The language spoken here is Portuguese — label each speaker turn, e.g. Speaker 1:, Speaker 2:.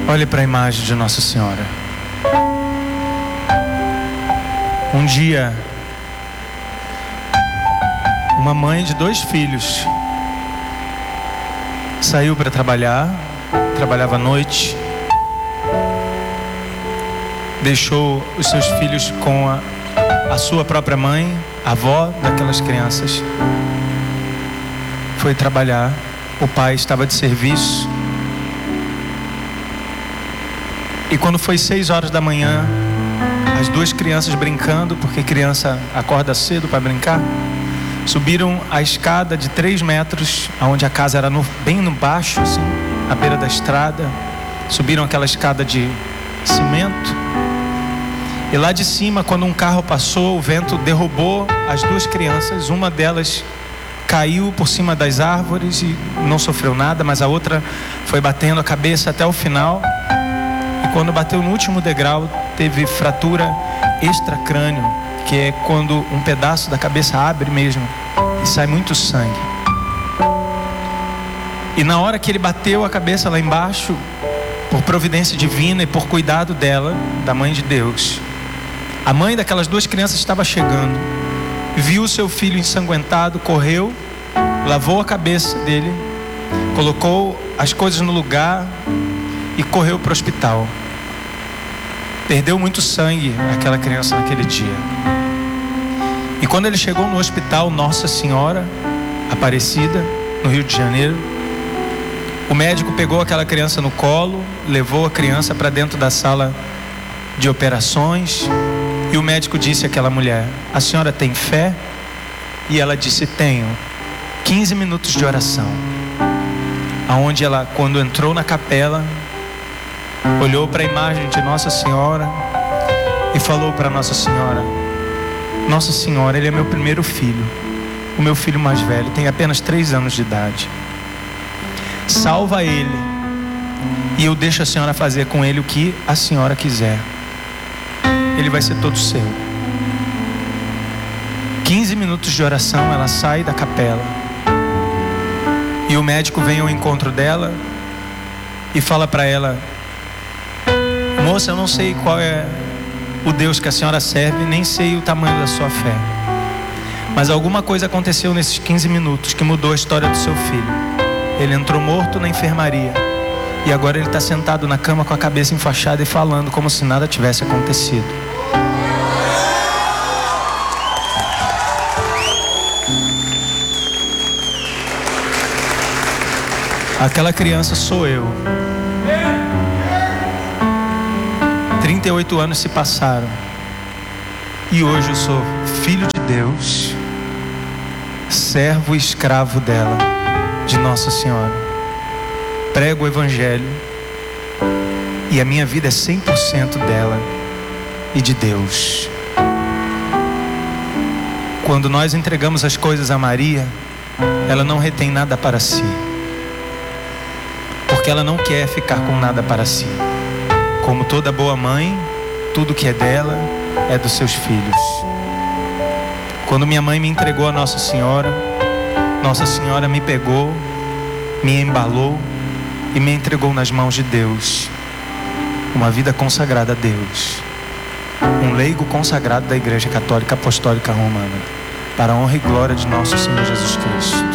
Speaker 1: Olhe para a imagem de Nossa Senhora. Um dia, uma mãe de 2 filhos saiu para trabalhar, trabalhava à noite, deixou os seus filhos com a sua própria mãe, a avó daquelas crianças. Foi trabalhar, o pai estava de serviço. E quando foi 6 horas da manhã, as 2 crianças brincando, porque criança acorda cedo para brincar, subiram a escada de 3 metros, onde a casa era bem no baixo, assim, à beira da estrada. Subiram aquela escada de cimento. E lá de cima, quando um carro passou, o vento derrubou as 2 crianças. Uma delas caiu por cima das árvores e não sofreu nada, mas a outra foi batendo a cabeça até o final. E quando bateu no último degrau, teve fratura extracrânio, que é quando um pedaço da cabeça abre mesmo e sai muito sangue. E na hora que ele bateu a cabeça lá embaixo, por providência divina e por cuidado dela, da mãe de Deus, a mãe daquelas 2 crianças estava chegando, viu o seu filho ensanguentado, correu, lavou a cabeça dele, colocou as coisas no lugar e correu para o hospital. Perdeu muito sangue aquela criança naquele dia. E quando ele chegou no hospital Nossa Senhora Aparecida, no Rio de Janeiro, o médico pegou aquela criança no colo, levou a criança para dentro da sala de operações, e o médico disse àquela mulher: a senhora tem fé? E ela disse: tenho. 15 minutos de oração, aonde ela, quando entrou na capela, olhou para a imagem de Nossa Senhora e falou para Nossa Senhora: Nossa Senhora, ele é meu primeiro filho, o meu filho mais velho, tem apenas 3 anos de idade. Salva ele e eu deixo a senhora fazer com ele o que a senhora quiser. Ele vai ser todo seu. 15 minutos de oração, ela sai da capela e o médico vem ao encontro dela e fala para ela: moça, eu não sei qual é o Deus que a senhora serve, nem sei o tamanho da sua fé, mas alguma coisa aconteceu nesses 15 minutos que mudou a história do seu filho. Ele entrou morto na enfermaria e agora ele está sentado na cama com a cabeça enfaixada e falando como se nada tivesse acontecido. Aquela criança sou eu. 38 anos se passaram e hoje eu sou filho de Deus, servo e escravo dela, de Nossa Senhora. Prego o Evangelho e a minha vida é 100% dela e de Deus. Quando nós entregamos as coisas a Maria, ela não retém nada para si, porque ela não quer ficar com nada para si. Como toda boa mãe, tudo que é dela é dos seus filhos. Quando minha mãe me entregou a Nossa Senhora, Nossa Senhora me pegou, me embalou e me entregou nas mãos de Deus. Uma vida consagrada a Deus. Um leigo consagrado da Igreja Católica Apostólica Romana, para a honra e glória de nosso Senhor Jesus Cristo.